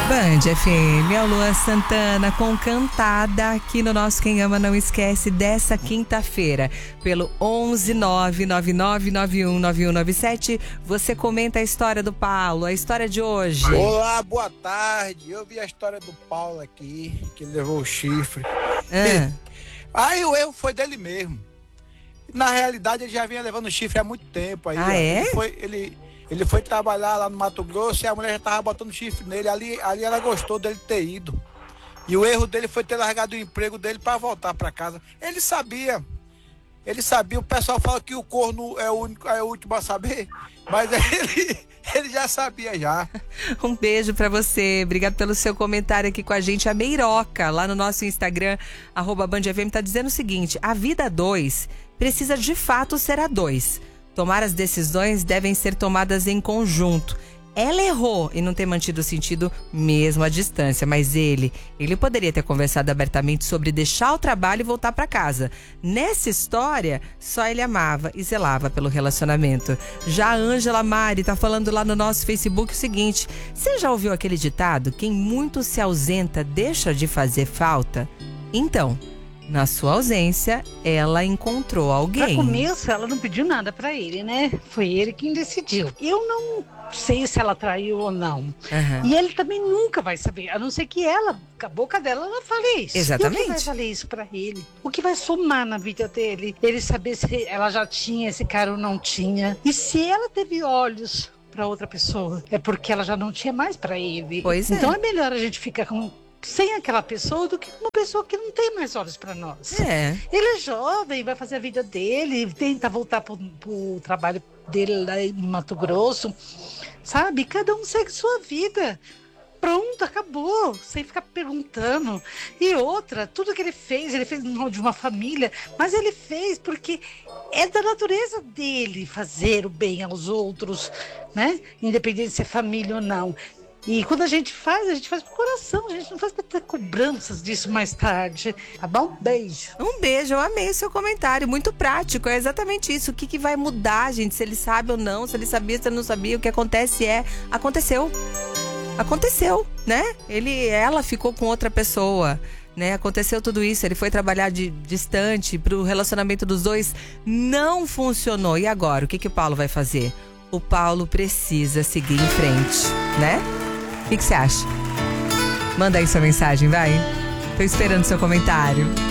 Band FM, é o Luan Santana com Cantada aqui no nosso Quem Ama Não Esquece dessa quinta-feira. Pelo 11999919197, você comenta a história do Paulo, a história de hoje. Olá, boa tarde. Eu vi a história do Paulo aqui, que ele levou o chifre. Aí o erro foi dele mesmo. Na realidade, ele já vinha levando chifre há muito tempo. Aí, Ele foi trabalhar lá no Mato Grosso e a mulher já tava botando chifre nele. Ali ela gostou dele ter ido. E o erro dele foi ter largado o emprego dele para voltar para casa. Ele sabia. O pessoal fala que o corno é o último a saber, mas ele já sabia já. Um beijo pra você, obrigado pelo seu comentário aqui com a gente. A Meiroca, lá no nosso Instagram, @BandFM, tá dizendo o seguinte: a vida a dois precisa de fato ser a dois. Tomar as decisões devem ser tomadas em conjunto. Ela errou em não ter mantido o sentido mesmo à distância, mas ele poderia ter conversado abertamente sobre deixar o trabalho e voltar para casa. Nessa história, só ele amava e zelava pelo relacionamento. Já a Ângela Mari tá falando lá no nosso Facebook o seguinte: você já ouviu aquele ditado? Quem muito se ausenta deixa de fazer falta? Então, na sua ausência, ela encontrou alguém. Pra começo, ela não pediu nada pra ele, né? Foi ele quem decidiu. Eu não sei se ela traiu ou não. Uhum. E ele também nunca vai saber, a não ser que ela, com a boca dela, ela fale isso. Exatamente. E o que vai valer isso pra ele? O que vai somar na vida dele? Ele saber se ela já tinha esse cara ou não tinha. E se ela teve olhos pra outra pessoa, é porque ela já não tinha mais pra ele. Pois é. Então é melhor a gente ficar sem aquela pessoa do que uma pessoa que não tem mais olhos para nós. Ele é jovem, vai fazer a vida dele, tenta voltar pro trabalho dele lá em Mato Grosso, sabe? Cada um segue sua vida. Pronto, acabou, sem ficar perguntando. E outra, tudo que ele fez mal de uma família, mas ele fez porque é da natureza dele fazer o bem aos outros, né? Independente se é família ou não. E quando a gente faz pro coração, a gente não faz pra ter cobranças disso mais tarde. Tá bom? Beijo. Um beijo, eu amei o seu comentário, muito prático, é exatamente isso. O que vai mudar, gente, se ele sabe ou não, se ele sabia, se ele não sabia, o que acontece aconteceu, né? Ela ficou com outra pessoa, né? Aconteceu tudo isso, ele foi trabalhar distante, pro relacionamento dos dois não funcionou. E agora, o que o Paulo vai fazer? O Paulo precisa seguir em frente, né? O que você acha? Manda aí sua mensagem, vai. Tô esperando seu comentário.